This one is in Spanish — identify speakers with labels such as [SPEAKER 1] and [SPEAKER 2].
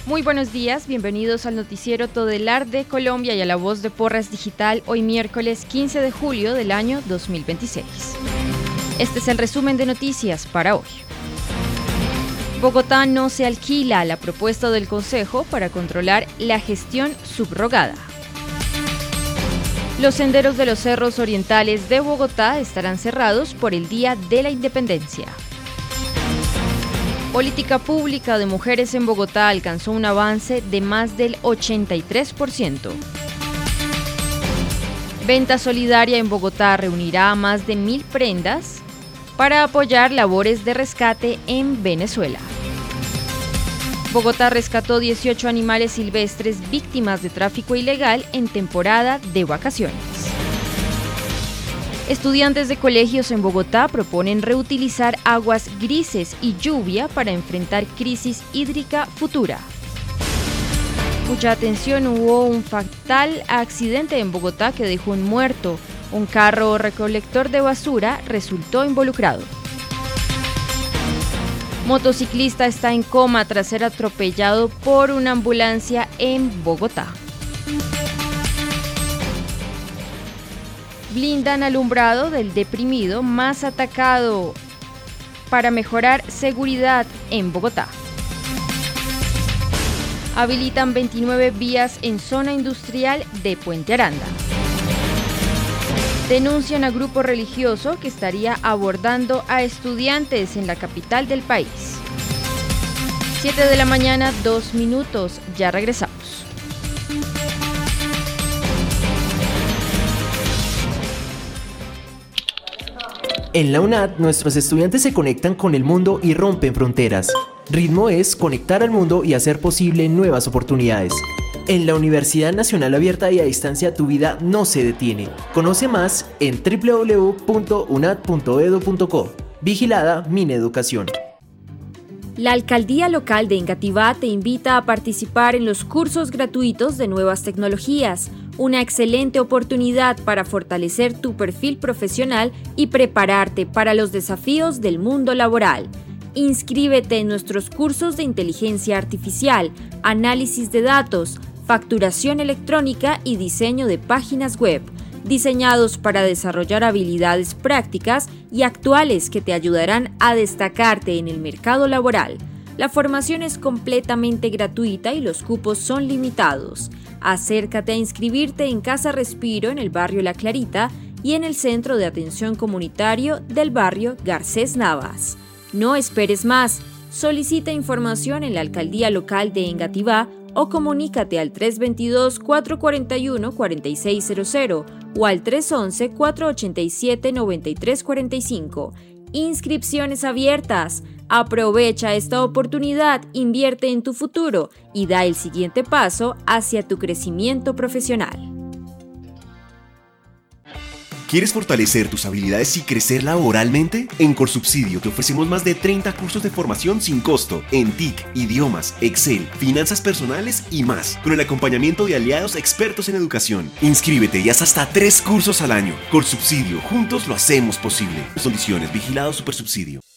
[SPEAKER 1] Muy buenos días, bienvenidos al noticiero Todelar de Colombia y a La Voz de Porras Digital, hoy miércoles 15 de julio del año 2026. Este es el resumen de noticias para hoy. Bogotá no se alquila, la propuesta del Consejo para controlar la gestión subrogada. Los senderos de los cerros orientales de Bogotá estarán cerrados por el Día de la Independencia. Política pública de mujeres en Bogotá alcanzó un avance de más del 83%. Venta Solidaria en Bogotá reunirá a más de 1.000 prendas para apoyar labores de rescate en Venezuela. Bogotá rescató 18 animales silvestres víctimas de tráfico ilegal en temporada de vacaciones. Estudiantes de colegios en Bogotá proponen reutilizar aguas grises y lluvia para enfrentar crisis hídrica futura. Mucha atención, hubo un fatal accidente en Bogotá que dejó un muerto. Un carro recolector de basura resultó involucrado. Motociclista está en coma tras ser atropellado por una ambulancia en Bogotá. Blindan alumbrado del deprimido más atacado para mejorar seguridad en Bogotá. Habilitan 29 vías en zona industrial de Puente Aranda. Denuncian a grupo religioso que estaría abordando a estudiantes en la capital del país. 7 de la mañana, 2 minutos, ya regresamos.
[SPEAKER 2] En la UNAD, nuestros estudiantes se conectan con el mundo y rompen fronteras. Ritmo es conectar al mundo y hacer posible nuevas oportunidades. En la Universidad Nacional Abierta y a Distancia, tu vida no se detiene. Conoce más en www.unad.edu.co. Vigilada Mineducación.
[SPEAKER 1] La Alcaldía Local de Engativá te invita a participar en los cursos gratuitos de nuevas tecnologías, una excelente oportunidad para fortalecer tu perfil profesional y prepararte para los desafíos del mundo laboral. Inscríbete en nuestros cursos de inteligencia artificial, análisis de datos, facturación electrónica y diseño de páginas web, diseñados para desarrollar habilidades prácticas y actuales que te ayudarán a destacarte en el mercado laboral. La formación es completamente gratuita y los cupos son limitados. Acércate a inscribirte en Casa Respiro en el barrio La Clarita y en el Centro de Atención Comunitario del barrio Garcés Navas. No esperes más. Solicita información en la Alcaldía Local de Engativá o comunícate al 322-441-4600 o al 311-487-9345. Inscripciones abiertas. Aprovecha esta oportunidad, invierte en tu futuro y da el siguiente paso hacia tu crecimiento profesional.
[SPEAKER 3] ¿Quieres fortalecer tus habilidades y crecer laboralmente? En Corsubsidio te ofrecemos más de 30 cursos de formación sin costo en TIC, idiomas, Excel, finanzas personales y más, con el acompañamiento de aliados expertos en educación. Inscríbete y haz hasta 3 cursos al año. Corsubsidio, juntos lo hacemos posible. Condiciones, vigilado Supersubsidio.